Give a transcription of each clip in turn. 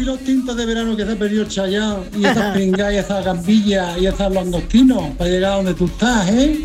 los tintos de verano que se ha perdido Chayanne y esas pingas y esas gambillas y esas langostinos para llegar a donde tú estás, ¿eh?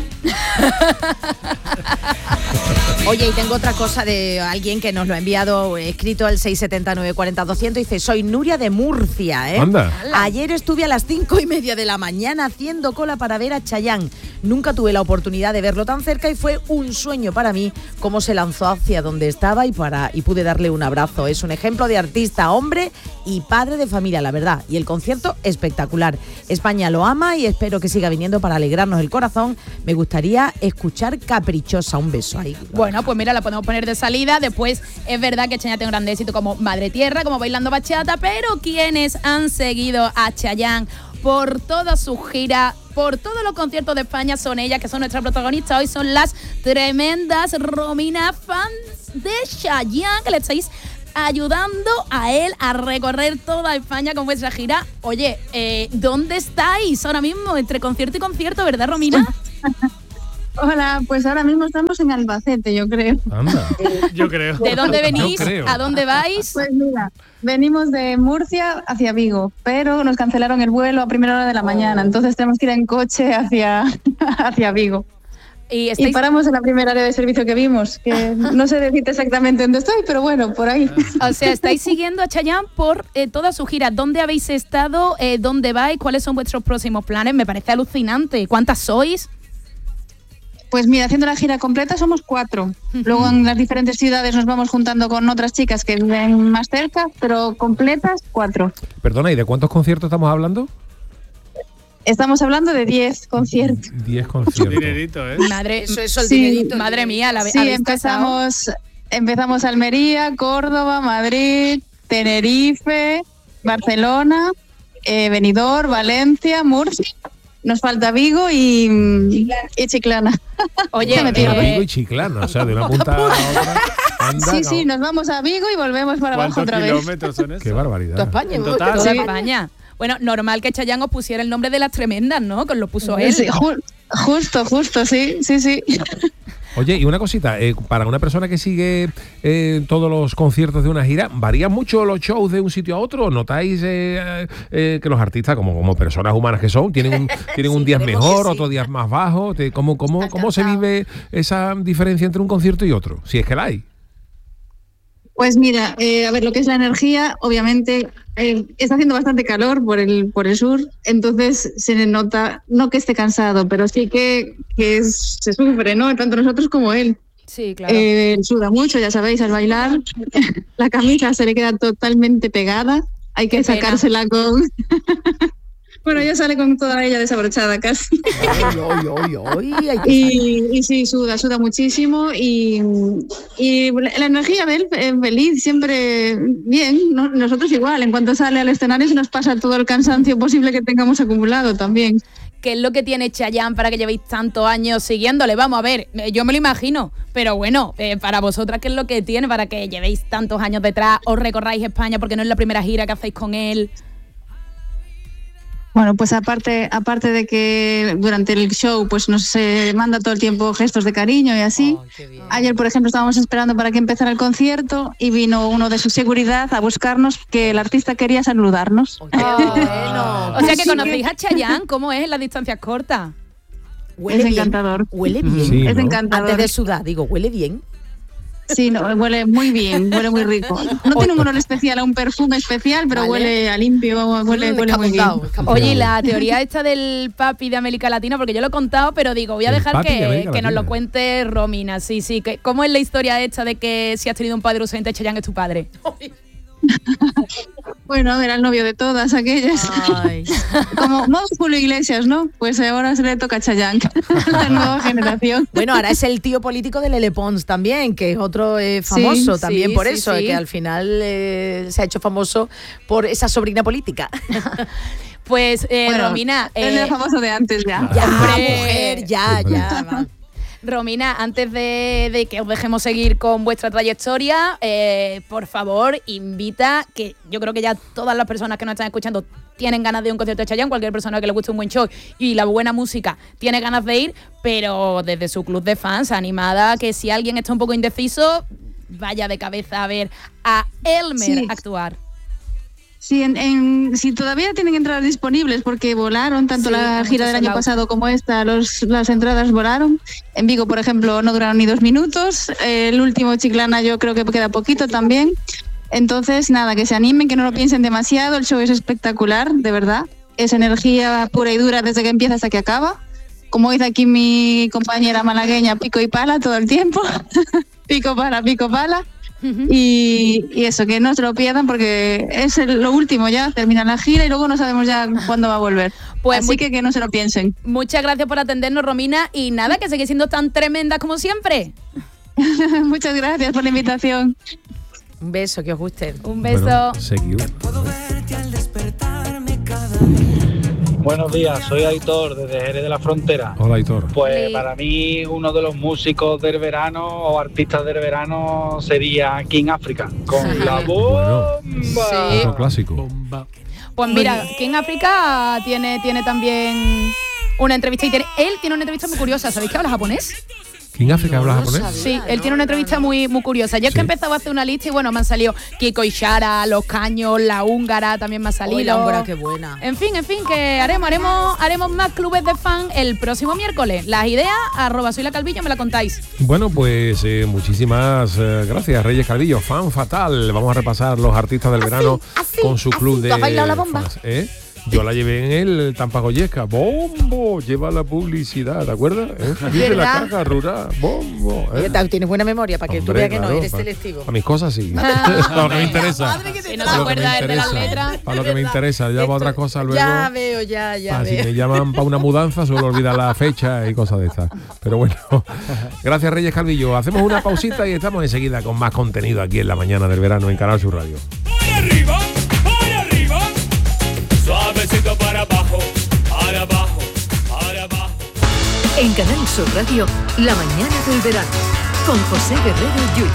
Oye, y tengo otra cosa de alguien que nos lo ha enviado escrito al 679-40-200. Dice, soy Nuria de Murcia, ¿eh? Anda. Ayer estuve a las 5:30 de la mañana haciendo cola para ver a Chayanne. Nunca tuve la oportunidad de verlo tan cerca y fue un sueño para mí cómo se lanzó hacia donde estaba y pude darle un abrazo. Es un ejemplo de artista, hombre y padre de familia, la verdad. Y el concierto espectacular. España lo ama y espero que siga viniendo para alegrarnos el corazón. Me gustaría escuchar Caprichosa. Un beso ahí. Bueno, pues mira, la podemos poner de salida. Después es verdad que Chayanne tiene un gran éxito como Madre Tierra, como Bailando Bachata, pero quienes han seguido a Chayanne por toda su gira, por todos los conciertos de España, son ellas, que son nuestras protagonistas. Hoy son las tremendas Romina fans de Chayanne, que le estáis ayudando a él a recorrer toda España con vuestra gira. Oye, ¿dónde estáis ahora mismo? Entre concierto y concierto, ¿verdad, Romina? Hola, pues ahora mismo estamos en Albacete, yo creo. Anda. Yo creo. ¿De dónde venís? ¿A dónde vais? Pues mira, venimos de Murcia hacia Vigo, pero nos cancelaron el vuelo a primera hora de la mañana, entonces tenemos que ir en coche hacia Vigo. Y paramos en la primera área de servicio que vimos, que no sé decirte exactamente dónde estoy, pero bueno, por ahí. O sea, estáis siguiendo a Chayanne por toda su gira. ¿Dónde habéis estado? ¿Dónde vais? ¿Cuáles son vuestros próximos planes? Me parece alucinante. ¿Cuántas sois? Pues mira, haciendo la gira completa somos 4. Luego en las diferentes ciudades nos vamos juntando con otras chicas que viven más cerca, pero completas 4. Perdona, ¿y de cuántos conciertos estamos hablando? Estamos hablando de 10 conciertos. 10 conciertos. Dinerito, ¿eh? Madre, eso es el dinerito. Madre mía, sí, empezamos Almería, Córdoba, Madrid, Tenerife, Barcelona, Benidorm, Valencia, Murcia. Nos falta Vigo y Chiclana. Oye, Vigo y Chiclana, o sea, de una punta a la otra. Anda, sí, nos vamos a Vigo y volvemos para abajo otra vez. ¿Cuántos kilómetros son esos? Qué barbaridad. Toda España, en total. Toda España. Bueno, normal que Chayanne os pusiera el nombre de las tremendas, ¿no? Que lo puso él. Sí, justo, sí. Oye, y una cosita, para una persona que sigue todos los conciertos de una gira, ¿varían mucho los shows de un sitio a otro? ¿Notáis que los artistas, como personas humanas que son, tienen un día mejor, otro día más bajo? ¿Cómo se vive esa diferencia entre un concierto y otro? Si es que la hay. Pues mira, a ver, lo que es la energía, obviamente está haciendo bastante calor por el sur, entonces se nota, no que esté cansado, pero sí que se sufre, ¿no? Tanto nosotros como él. Sí, claro. Suda mucho, ya sabéis, al bailar. La camisa se le queda totalmente pegada, hay que sacársela con... Bueno, ya sale con toda ella desabrochada casi. Y sí, suda muchísimo y la energía de él es feliz, siempre bien. Nosotros igual, en cuanto sale al escenario se nos pasa todo el cansancio posible que tengamos acumulado también. ¿Qué es lo que tiene Chayanne para que llevéis tantos años siguiéndole? Vamos a ver, yo me lo imagino, pero bueno, para vosotras, ¿qué es lo que tiene para que llevéis tantos años detrás, os recorráis España porque no es la primera gira que hacéis con él? Bueno, pues aparte de que durante el show pues nos manda todo el tiempo gestos de cariño y así. Ayer, por ejemplo, estábamos esperando para que empezara el concierto y vino uno de su seguridad a buscarnos, que el artista quería saludarnos. Bueno. O sea que conocéis a Chayanne, ¿cómo es en las distancias cortas? Es encantador. Huele bien. Sí, es ¿no? encantador. Antes de sudar, digo, huele bien. Sí, no, huele muy bien, huele muy rico. No tiene un olor especial, un perfume especial, pero huele a limpio, huele muy bien. Oye, y la teoría esta del papi de América Latina, porque yo lo he contado, pero digo, voy a dejar que nos lo cuente Romina. Sí, ¿cómo es la historia esta de que si has tenido un padre ausente, Chayanne es tu padre? Bueno, era el novio de todas aquellas. Como Julio Iglesias, ¿no? Pues ahora se le toca a Chayanne, la nueva generación. Bueno, ahora es el tío político de Lele Pons también, que es otro famoso también por eso, que al final se ha hecho famoso por esa sobrina política. Pues, bueno, Romina... él era famoso de antes ya. Ya, mujer, ya. Romina, antes de que os dejemos seguir con vuestra trayectoria, por favor, invita, que yo creo que ya todas las personas que nos están escuchando tienen ganas de un concierto de Chayanne, cualquier persona que le guste un buen show y la buena música tiene ganas de ir, pero desde su club de fans, animada, que si alguien está un poco indeciso, vaya de cabeza a ver a Elmer actuar. Sí, si todavía tienen entradas disponibles, porque volaron, tanto la gira del año pasado como esta, las entradas volaron. En Vigo, por ejemplo, no duraron ni 2 minutos. El último Chiclana yo creo que queda poquito también. Entonces, nada, que se animen, que no lo piensen demasiado. El show es espectacular, de verdad. Es energía pura y dura desde que empieza hasta que acaba. Como dice aquí mi compañera malagueña, pico y pala todo el tiempo. Pico, pala. Y eso, que no se lo pierdan porque es lo último ya, termina la gira y luego no sabemos ya cuándo va a volver. Pues así que no se lo piensen. Muchas gracias por atendernos, Romina, y nada, que sigue siendo tan tremenda como siempre. Muchas gracias por la invitación. Un beso, que os guste. Un beso. Bueno, Buenos días, soy Aitor desde Jerez de la Frontera. Hola, Aitor. Pues para mí uno de los músicos del verano o artistas del verano sería King Africa con la bomba. Sí. Otro clásico. Pues mira, King Africa tiene también una entrevista él tiene una entrevista muy curiosa. ¿Sabéis que habla japonés? ¿King Africa habla japonés? Sí, él tiene una entrevista muy curiosa. Yo es que he empezado a hacer una lista y bueno, me han salido Kiko Ishara, Los Caños, La Húngara también me ha salido. La Húngara, qué buena. En fin, que haremos más clubes de fan el próximo miércoles. Las ideas, @soylacalvillo, me la contáis. Bueno, pues muchísimas gracias, Reyes Calvillo. Fan fatal. Vamos a repasar los artistas del verano con su club de... ¿Tú has bailado la bomba? Fans, Yo la llevé en el Tampagoyesca. Bombo, lleva la publicidad, ¿te acuerdas? Dice la caja rural, bombo. Tienes buena memoria para que tú veas que no eres selectivo. A mis cosas sí. Para lo que me interesa. Si no te acuerdas de las letras. Para lo que me interesa, ya para otra cosa luego. Ya veo. Si me llaman para una mudanza, suelo olvidar la fecha y cosas de estas. Pero bueno, gracias, Reyes Calvillo. Hacemos una pausita y estamos enseguida con más contenido aquí en la mañana del verano en Canal Sur Radio. ¡Arriba! Suavecito para abajo, para abajo, para abajo. En Canal Sur Radio, la mañana del verano, con José Guerrero Yuyo.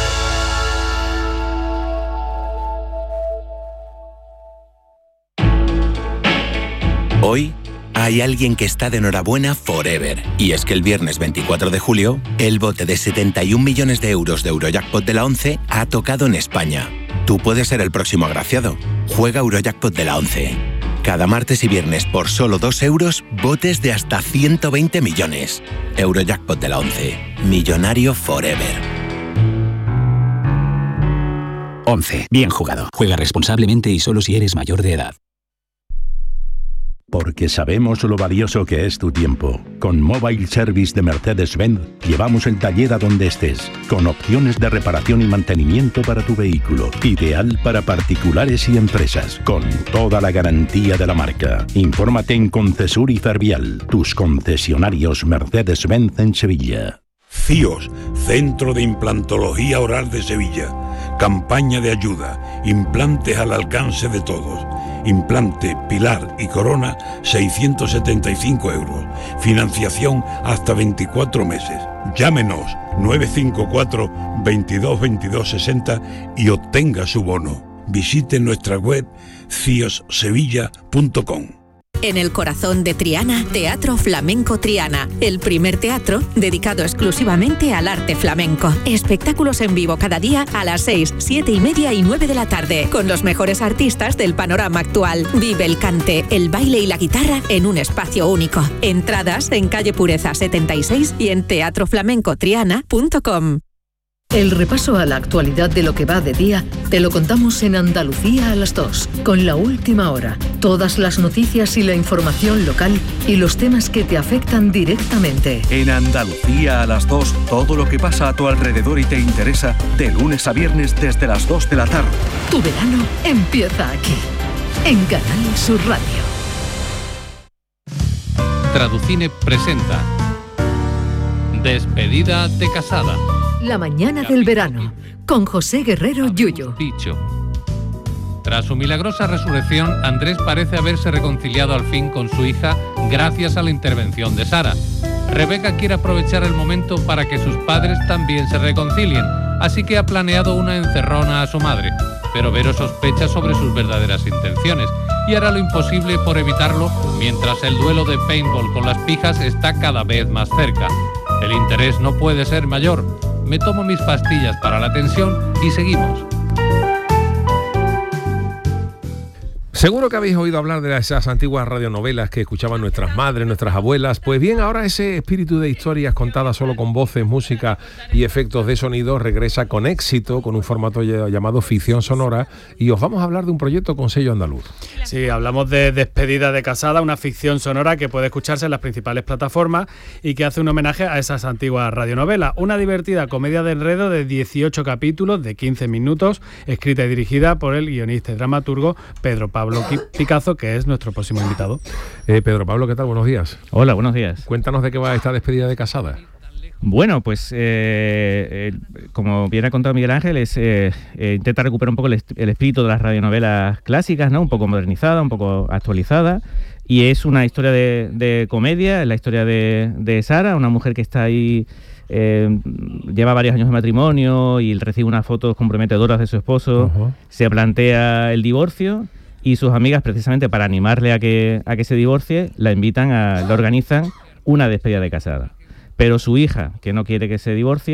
Hoy hay alguien que está de enhorabuena forever. Y es que el viernes 24 de julio, el bote de 71 millones de euros de Eurojackpot de la 11 ha tocado en España. Tú puedes ser el próximo agraciado. Juega Eurojackpot de la 11. Cada martes y viernes por solo 2 euros, botes de hasta 120 millones. Eurojackpot de la 11. Millonario forever. 11. Bien jugado. Juega responsablemente y solo si eres mayor de edad. Porque sabemos lo valioso que es tu tiempo. Con Mobile Service de Mercedes-Benz llevamos el taller a donde estés, con opciones de reparación y mantenimiento para tu vehículo. Ideal para particulares y empresas, con toda la garantía de la marca. Infórmate en Concesur y Fervial, tus concesionarios Mercedes-Benz en Sevilla. CIOS, Centro de Implantología Oral de Sevilla. Campaña de ayuda. Implantes al alcance de todos. Implante, pilar y corona, 675 euros. Financiación hasta 24 meses. Llámenos 954 22 22 60 y obtenga su bono. Visite nuestra web ciossevilla.com. En el corazón de Triana, Teatro Flamenco Triana, el primer teatro dedicado exclusivamente al arte flamenco. Espectáculos en vivo cada día a las 6, 7 y media y 9 de la tarde, con los mejores artistas del panorama actual. Vive el cante, el baile y la guitarra en un espacio único. Entradas en calle Pureza 76 y en teatroflamencotriana.com. El repaso a la actualidad de lo que va de día te lo contamos en Andalucía a las 2, con La Última Hora. Todas las noticias y la información local y los temas que te afectan directamente. En Andalucía a las 2, todo lo que pasa a tu alrededor y te interesa, de lunes a viernes desde las 2 de la tarde. Tu verano empieza aquí, en Canal Sur Radio. Traducine presenta Despedida de casada. La mañana del verano, con José Guerrero Yuyo. Tras su milagrosa resurrección, Andrés parece haberse reconciliado al fin con su hija gracias a la intervención de Sara. Rebeca quiere aprovechar el momento para que sus padres también se reconcilien, así que ha planeado una encerrona a su madre. Pero Vero sospecha sobre sus verdaderas intenciones y hará lo imposible por evitarlo mientras el duelo de paintball con las pijas está cada vez más cerca. El interés no puede ser mayor. Me tomo mis pastillas para la tensión y seguimos. Seguro que habéis oído hablar de esas antiguas radionovelas que escuchaban nuestras madres, nuestras abuelas. Pues bien, ahora ese espíritu de historias contadas solo con voces, música y efectos de sonido regresa con éxito, con un formato llamado ficción sonora, y os vamos a hablar de un proyecto con sello andaluz. Sí, hablamos de Despedida de Casada, una ficción sonora que puede escucharse en las principales plataformas y que hace un homenaje a esas antiguas radionovelas. Una divertida comedia de enredo de 18 capítulos de 15 minutos, escrita y dirigida por el guionista y dramaturgo Pedro Pablo Picazo, que es nuestro próximo invitado. Pedro Pablo, ¿qué tal? Buenos días. Hola, buenos días. Cuéntanos de qué va esta Despedida de Casada. Bueno, pues como bien ha contado Miguel Ángel, intenta recuperar un poco el espíritu de las radionovelas clásicas, ¿no? Un poco modernizada, un poco actualizada, y es una historia de comedia, es la historia de Sara, una mujer que está ahí, lleva varios años de matrimonio y recibe unas fotos comprometedoras de su esposo. Uh-huh. Se plantea el divorcio y sus amigas, precisamente para animarle a que se divorcie, le organizan una despedida de casada. Pero su hija, que no quiere que se divorcie,